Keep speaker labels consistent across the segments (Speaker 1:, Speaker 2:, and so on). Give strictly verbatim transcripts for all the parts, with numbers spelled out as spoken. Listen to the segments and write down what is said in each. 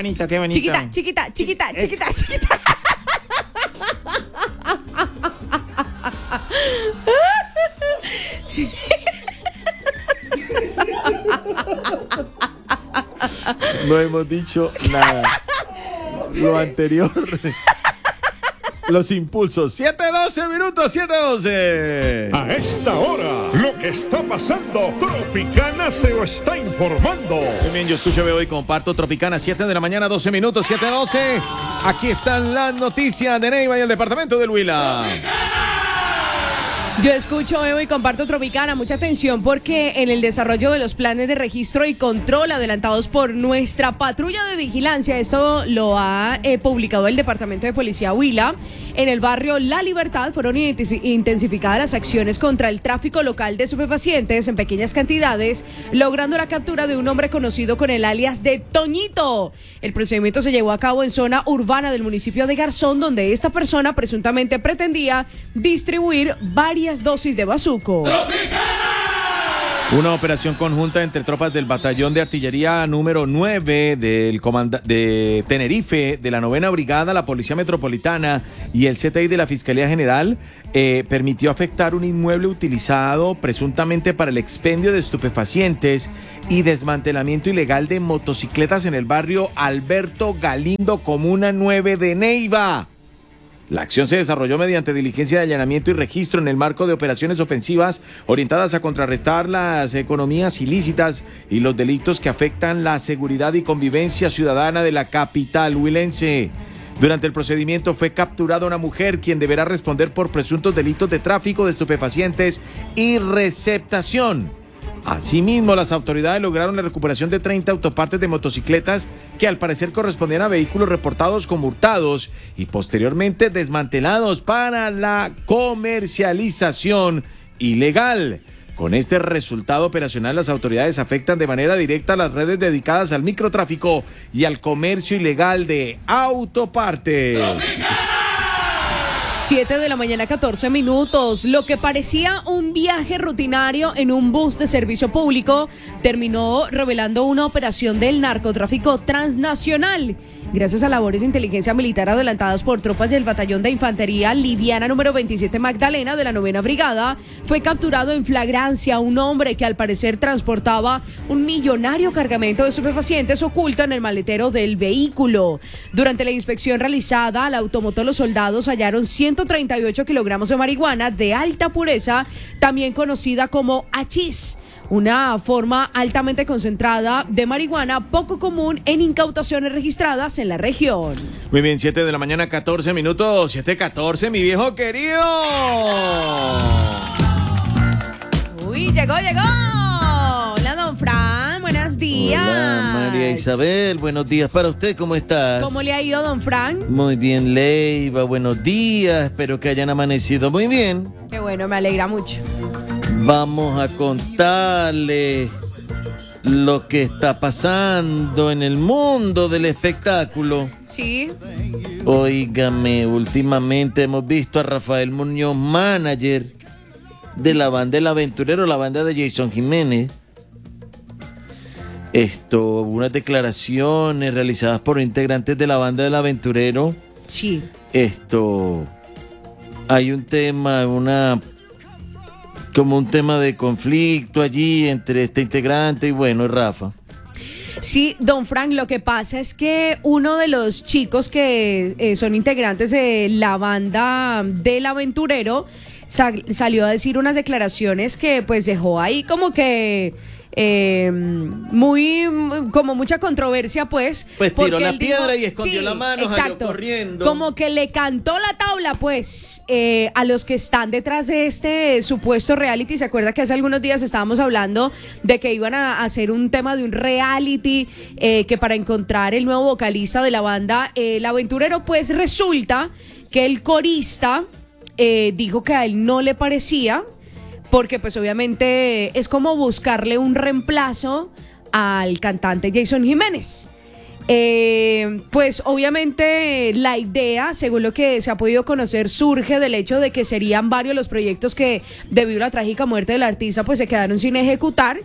Speaker 1: bonito, qué bonito.
Speaker 2: Chiquita, chiquita, chiquita,
Speaker 1: Es-
Speaker 2: chiquita, chiquita.
Speaker 1: No hemos dicho nada. Lo anterior. Los impulsos. siete doce minutos, siete doce.
Speaker 3: A esta hora, lo que está pasando, Tropicana se lo está informando.
Speaker 1: Muy bien, yo escucho, veo y comparto Tropicana, siete de la mañana, doce minutos, siete doce. Aquí están las noticias de Neiva y el departamento del Huila.
Speaker 2: Yo escucho, veo y comparto Tropicana. Mucha atención porque en el desarrollo de los planes de registro y control adelantados por nuestra patrulla de vigilancia, esto lo ha eh, publicado el Departamento de Policía Huila, en el barrio La Libertad fueron identifi- intensificadas las acciones contra el tráfico local de estupefacientes en pequeñas cantidades, logrando la captura de un hombre conocido con el alias de Toñito. El procedimiento se llevó a cabo en zona urbana del municipio de Garzón, donde esta persona presuntamente pretendía distribuir varias dosis de bazuco.
Speaker 1: Una operación conjunta entre tropas del batallón de artillería número nueve del comanda de Tenerife, de la novena brigada, la Policía Metropolitana y el C T I de la Fiscalía General eh, permitió afectar un inmueble utilizado presuntamente para el expendio de estupefacientes y desmantelamiento ilegal de motocicletas en el barrio Alberto Galindo, Comuna nueve de Neiva. La acción se desarrolló mediante diligencia de allanamiento y registro en el marco de operaciones ofensivas orientadas a contrarrestar las economías ilícitas y los delitos que afectan la seguridad y convivencia ciudadana de la capital huilense. Durante el procedimiento fue capturada una mujer quien deberá responder por presuntos delitos de tráfico de estupefacientes y receptación. Asimismo, las autoridades lograron la recuperación de treinta autopartes de motocicletas que al parecer correspondían a vehículos reportados como hurtados y posteriormente desmantelados para la comercialización ilegal. Con este resultado operacional, las autoridades afectan de manera directa a las redes dedicadas al microtráfico y al comercio ilegal de autopartes.
Speaker 2: siete de la mañana, catorce minutos. Lo que parecía un viaje rutinario en un bus de servicio público terminó revelando una operación del narcotráfico transnacional. Gracias a labores de inteligencia militar adelantadas por tropas del batallón de infantería liviana número veintisiete Magdalena de la novena brigada, fue capturado en flagrancia un hombre que al parecer transportaba un millonario cargamento de estupefacientes oculto en el maletero del vehículo. Durante la inspección realizada al automotor, los soldados hallaron ciento treinta y ocho kilogramos de marihuana de alta pureza, también conocida como hachís, una forma altamente concentrada de marihuana poco común en incautaciones registradas en la región.
Speaker 1: Muy bien, siete de la mañana, catorce minutos, siete catorce, mi viejo querido.
Speaker 2: Uy, llegó, llegó. Hola, don Fran, buenos días.
Speaker 4: Hola, María Isabel, buenos días para usted, ¿cómo estás?
Speaker 2: ¿Cómo le ha ido, don Fran?
Speaker 4: Muy bien, Leiva, buenos días, espero que hayan amanecido muy bien.
Speaker 2: Qué bueno, me alegra mucho.
Speaker 4: Vamos a contarle lo que está pasando en el mundo del espectáculo.
Speaker 2: Sí.
Speaker 4: Óigame, últimamente hemos visto a Rafael Muñoz, manager de la banda El Aventurero, la banda de Jason Jiménez. Esto, unas declaraciones realizadas por integrantes de la banda El Aventurero.
Speaker 2: Sí.
Speaker 4: Esto, hay un tema, una... como un tema de conflicto allí entre este integrante y bueno, Rafa.
Speaker 2: Sí, don Frank, lo que pasa es que uno de los chicos que eh, son integrantes de la banda del Aventurero sal- salió a decir unas declaraciones que pues dejó ahí como que... Eh, muy, como mucha controversia, pues.
Speaker 4: Pues tiró la
Speaker 2: él
Speaker 4: piedra
Speaker 2: dijo-
Speaker 4: y escondió
Speaker 2: sí,
Speaker 4: la mano,
Speaker 2: exacto,
Speaker 4: salió corriendo.
Speaker 2: Como que le cantó la tabla, pues, eh, a los que están detrás de este supuesto reality. ¿Se acuerda que hace algunos días estábamos hablando de que iban a hacer un tema de un reality eh, que para encontrar el nuevo vocalista de la banda eh, El Aventurero? Pues resulta que el corista eh, dijo que a él no le parecía, porque pues obviamente es como buscarle un reemplazo al cantante Jason Jiménez. Eh, pues obviamente la idea, según lo que se ha podido conocer, surge del hecho de que serían varios los proyectos que, debido a la trágica muerte del artista, pues se quedaron sin ejecutar.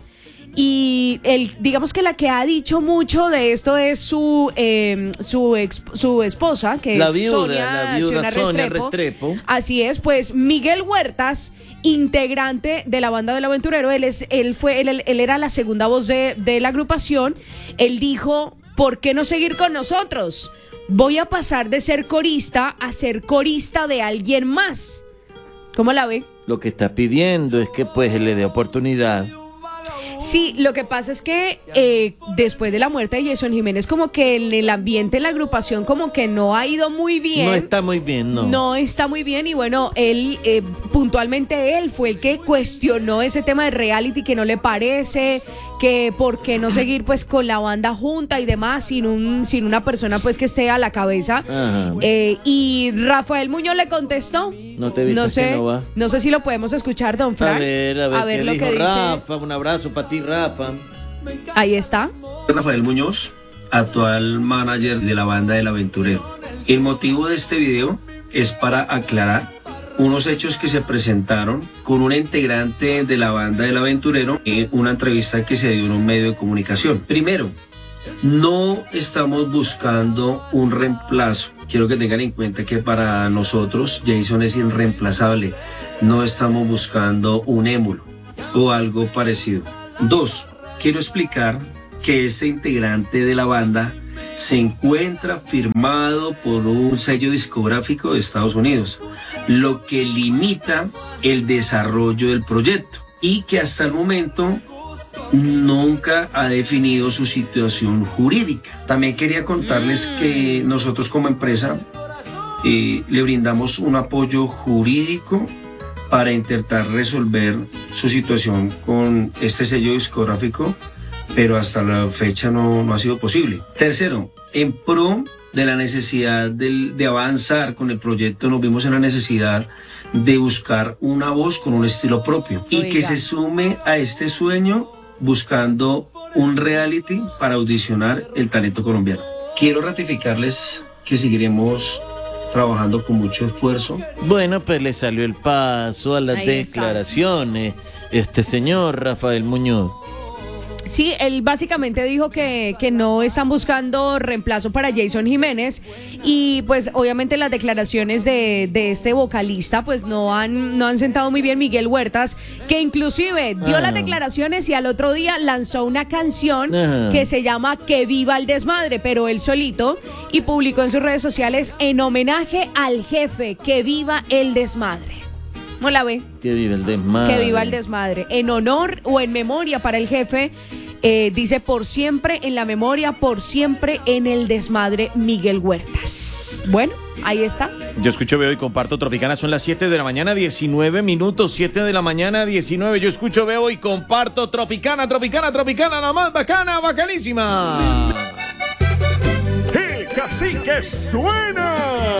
Speaker 2: Y el, digamos que la que ha dicho mucho de esto es su eh, su, ex, su esposa, que
Speaker 4: la
Speaker 2: es
Speaker 4: viuda,
Speaker 2: Sonia,
Speaker 4: la viuda
Speaker 2: Sonia
Speaker 4: Sonia
Speaker 2: Restrepo.
Speaker 4: Restrepo.
Speaker 2: Así es, pues Miguel Huertas, integrante de la banda del Aventurero, él es, él fue, él, él era la segunda voz de, de la agrupación. Él dijo, ¿por qué no seguir con nosotros? Voy a pasar de ser corista a ser corista de alguien más. ¿Cómo la ve?
Speaker 4: Lo que está pidiendo es que pues le dé oportunidad.
Speaker 2: Sí, lo que pasa es que eh, después de la muerte de Jason Jiménez, como que en el ambiente en la agrupación como que no ha ido muy bien.
Speaker 4: No está muy bien, no.
Speaker 2: No está muy bien y bueno, él, eh, puntualmente él fue el que cuestionó ese tema de reality, que no le parece, que por qué no seguir pues con la banda junta y demás sin un sin una persona pues que esté a la cabeza. Eh, y Rafael Muñoz le contestó.
Speaker 4: No te viste
Speaker 2: no sé,
Speaker 4: que no va.
Speaker 2: No sé si lo podemos escuchar, don Frank.
Speaker 4: A ver, a ver,
Speaker 2: a ver
Speaker 4: qué
Speaker 2: lo
Speaker 4: dijo
Speaker 2: que dice.
Speaker 4: Rafa, un abrazo para ti, Rafa.
Speaker 2: Ahí está.
Speaker 5: Rafael Muñoz, actual manager de la banda del Aventurero. El motivo de este video es para aclarar unos hechos que se presentaron con una integrante de la banda del Aventurero en una entrevista que se dio en un medio de comunicación. Primero, no estamos buscando un reemplazo. Quiero que tengan en cuenta que para nosotros Jason es irreemplazable. No estamos buscando un émulo o algo parecido. Dos, quiero explicar que este integrante de la banda se encuentra firmado por un sello discográfico de Estados Unidos, lo que limita el desarrollo del proyecto y que hasta el momento nunca ha definido su situación jurídica. También quería contarles que nosotros como empresa eh, le brindamos un apoyo jurídico para intentar resolver su situación con este sello discográfico, pero hasta la fecha no, no ha sido posible. Tercero, en pro de la necesidad de, de avanzar con el proyecto, nos vimos en la necesidad de buscar una voz con un estilo propio y
Speaker 2: Oiga.
Speaker 5: que se sume a este sueño buscando un reality para audicionar el talento colombiano. Quiero ratificarles que seguiremos trabajando con mucho esfuerzo.
Speaker 4: Bueno, pues le salió el paso a las
Speaker 2: Ahí
Speaker 4: declaraciones este señor Rafael Muñoz.
Speaker 2: Sí, él básicamente dijo que, que no están buscando reemplazo para Jason Jiménez y pues obviamente las declaraciones de, de este vocalista pues no han, no han sentado muy bien. Miguel Huertas, que inclusive dio
Speaker 4: Ah.
Speaker 2: las declaraciones y al otro día lanzó una canción
Speaker 4: Ajá.
Speaker 2: que se llama Que Viva el Desmadre, pero él solito, y publicó en sus redes sociales en homenaje al jefe, que viva el desmadre. ¿Cómo la ve?
Speaker 4: Que viva el desmadre.
Speaker 2: Que viva el desmadre. En honor o en memoria para el jefe, eh, dice por siempre en la memoria, por siempre en el desmadre, Miguel Huertas. Bueno, ahí está.
Speaker 1: Yo escucho, veo y comparto Tropicana. Son las siete de la mañana, diecinueve minutos. siete de la mañana, diecinueve. Yo escucho, veo y comparto Tropicana, Tropicana, Tropicana, la más bacana, bacanísima.
Speaker 3: El cacique suena.